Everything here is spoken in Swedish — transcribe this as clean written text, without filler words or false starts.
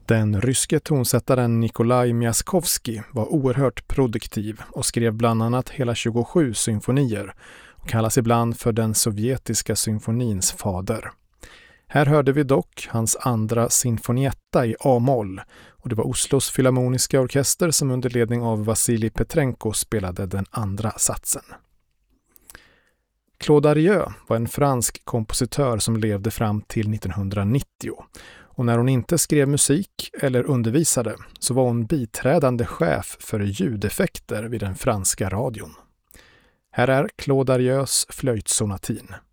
Den ryske tonsättaren Nikolaj Miaskovsky var oerhört produktiv och skrev bland annat hela 27 symfonier och kallas ibland för den sovjetiska symfonins fader. Här hörde vi dock hans andra sinfonietta i A-moll och det var Oslos filharmoniska orkester som under ledning av Vasilij Petrenko spelade den andra satsen. Claude Arieu var en fransk kompositör som levde fram till 1990 och när hon inte skrev musik eller undervisade så var hon biträdande chef för ljudeffekter vid den franska radion. Här är Claude Arieus flöjtsonatin.